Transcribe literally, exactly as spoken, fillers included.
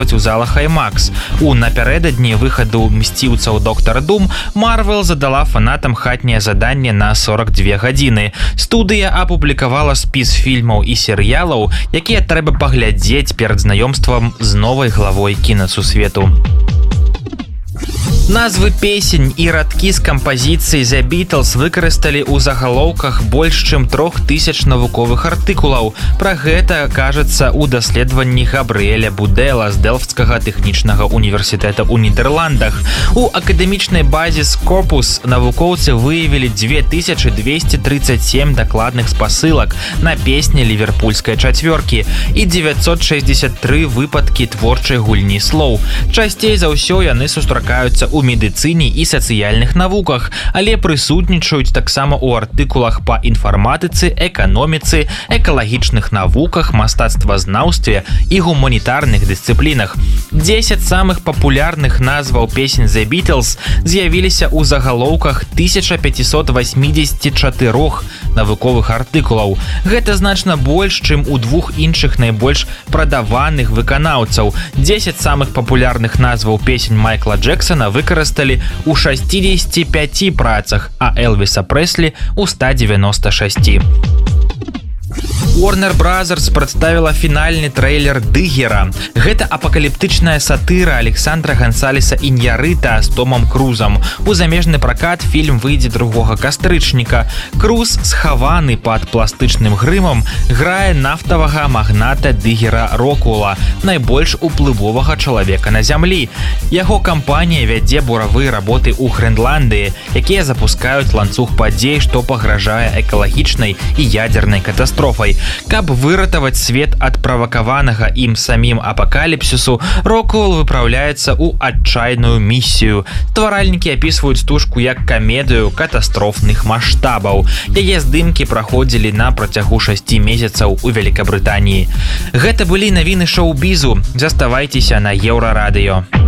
у залах IMAX. У напярэдадні выхаду «Мсціўцаў Доктар Дум» Marvel задала фанатам хатняе заданне на сорок две гадзіны. Студыя апублікавала спіс фільмаў і серыялаў, якія трэба паглядзець перад знаёмствам з новай главой кінасусвету. Назвы песень і радкі з кампазіцыі The Beatles выкарысталі ў загалоўках больш чым трох тысяч навуковых артыкулаў. Пра гэта кажацца ў даследаванні Габрыэля Будэла з Дэлфтскага тэхнічнага універсітэта ў Нідерландах. У акадэмічнай базе Scopus навукоўцы выявілі две тысячы двести тридцать семь дакладных спасылак на песні ліверпульскай чацвёркі і девятьсот шестьдесят три выпадкі творчай гульні слоў. Часцей за ўсё яны сустракаюцца у медыцыне і сацыяльных навуках, але прысутнічаюць таксама ў артыкулах па інфарматыцы, эканоміцы, экалагічных навуках, мастацтвазнаўстве і гуманітарных дысцыплінах. дзесяць самых папулярных назваў песень The Beatles з'явіліся ў загалоўках тысяча пятьсот восемьдесят четыре навуковых артыкулаў. Гэта значна больш, чым у двух іншых найбольш прадаваных выканаўцаў. дзесяць самых папулярных назваў песень Майкла Джексона выкарысталі ў шестидесяти пяти працах, а Элвіса Прэслі ў ста девяноста шасці. Warner Brothers прадставіла фінальны трэйлер «Дыгера». Гэта апакаліптычная сатыра Александра Гансалеса Іньярыта з Томам Крузам. У замежны пракат фільм выйдзе другога кастрычніка. Круз, схаваны пад пластычным грымам, грае нафтавага магната Дыгера Рокула, найбольш уплывовага чалавека на зямлі. Яго кампанія вядзе буравыя работы ў Грэнландыі, якія запускаюць ланцуг падзей, што пагражае экалагічнай і ядзернай катастрофай. Каб выратаваць свет ад правакаванага ім самім апакаліпсісу, Рокуэлл выпраўляецца ў адчайную місію. Стваральнікі апісваюць стужку як камедыю катастрофных маштабаў. Яе здымкі праходзілі на працягу шасці месяцаў у Великабрытаніі. Гэта былі навіны шоу-бізу. Заставайцеся на Еўрарадыё.